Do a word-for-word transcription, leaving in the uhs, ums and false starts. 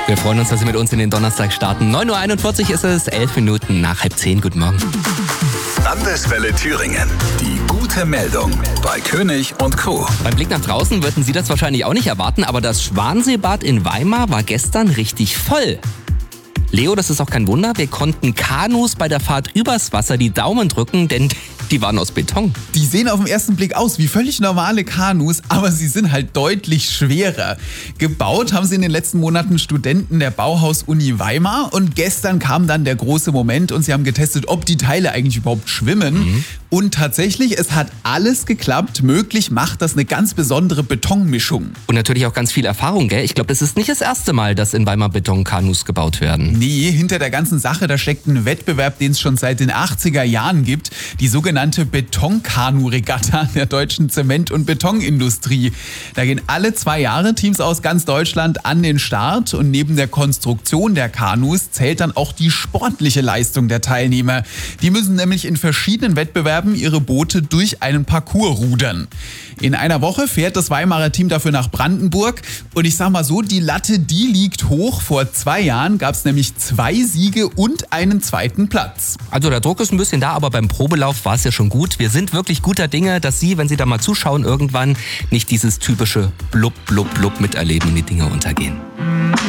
Wir freuen uns, dass Sie mit uns in den Donnerstag starten. neun Uhr einundvierzig ist es, elf Minuten nach halb zehn. Guten Morgen. Landeswelle Thüringen. Die gute Meldung bei König und Co. Beim Blick nach draußen würden Sie das wahrscheinlich auch nicht erwarten, aber das Schwanseebad in Weimar war gestern richtig voll. Leo, das ist auch kein Wunder, wir konnten Kanus bei der Fahrt übers Wasser die Daumen drücken, denn die waren aus Beton. Die sehen auf den ersten Blick aus wie völlig normale Kanus, aber sie sind halt deutlich schwerer. Gebaut haben sie in den letzten Monaten Studenten der Bauhaus-Uni Weimar und gestern kam dann der große Moment und sie haben getestet, ob die Teile eigentlich überhaupt schwimmen. Mhm. Und tatsächlich, es hat alles geklappt. Möglich macht das eine ganz besondere Betonmischung. Und natürlich auch ganz viel Erfahrung, gell? Ich glaube, das ist nicht das erste Mal, dass in Weimar Betonkanus gebaut werden. Nee, hinter der ganzen Sache, da steckt ein Wettbewerb, den es schon seit den achtziger Jahren gibt. Die sogenannte Betonkanu-Regatta der deutschen Zement- und Betonindustrie. Da gehen alle zwei Jahre Teams aus ganz Deutschland an den Start. Und neben der Konstruktion der Kanus zählt dann auch die sportliche Leistung der Teilnehmer. Die müssen nämlich in verschiedenen Wettbewerben ihre Boote durch einen Parcours rudern. In einer Woche fährt das Weimarer Team dafür nach Brandenburg. Und ich sag mal so, die Latte, die liegt hoch. Vor zwei Jahren gab es nämlich zwei Siege und einen zweiten Platz. Also der Druck ist ein bisschen da, aber beim Probelauf war es ja schon gut. Wir sind wirklich guter Dinge, dass Sie, wenn Sie da mal zuschauen, irgendwann nicht dieses typische Blub, Blub, Blub miterleben und die Dinge untergehen.